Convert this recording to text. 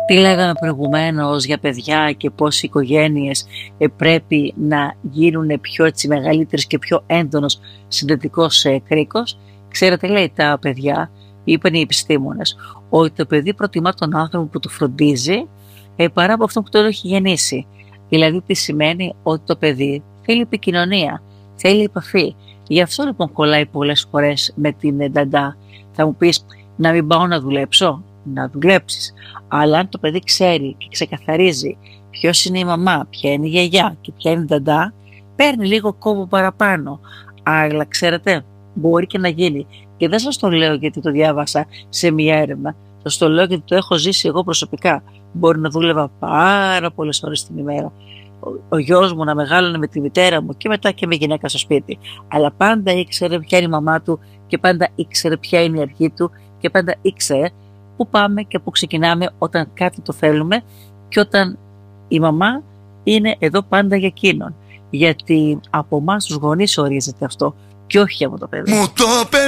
Τι λέγαμε προηγουμένως για παιδιά και πώς οι οικογένειες πρέπει να γίνουν πιο μεγαλύτερες και πιο έντονος συνδετικός κρίκος. Ξέρετε, λέει τα παιδιά, είπαν οι επιστήμονες, ότι το παιδί προτιμά τον άνθρωπο που το φροντίζει παρά από αυτό που τον έχει γεννήσει. Δηλαδή τι σημαίνει? Ότι το παιδί θέλει επικοινωνία, θέλει επαφή. Γι' αυτό λοιπόν κολλάει πολλές φορές με την νταντά. Θα μου πεις, να μην πάω να δουλέψω? Να δουλέψεις. Αλλά αν το παιδί ξέρει και ξεκαθαρίζει ποιος είναι η μαμά, ποια είναι η γιαγιά και ποια είναι η νταντά, παίρνει λίγο κόπο παραπάνω. Αλλά ξέρετε, μπορεί και να γίνει. Και δεν σας το λέω γιατί το διάβασα σε μια έρευνα. Σας το λέω γιατί το έχω ζήσει εγώ προσωπικά. Μπορεί να δούλευα πάρα πολλές ώρες την ημέρα. Ο γιος μου να μεγάλωνε με τη μητέρα μου και μετά και με γυναίκα στο σπίτι. Αλλά πάντα ήξερε ποια είναι η μαμά του και πάντα ήξερε ποια είναι η αρχή του και πάντα ήξερε πού πάμε και πού ξεκινάμε όταν κάτι το θέλουμε και όταν η μαμά είναι εδώ πάντα για εκείνον. Γιατί από εμάς τους γονείς ορίζεται αυτό και όχι από το παιδί.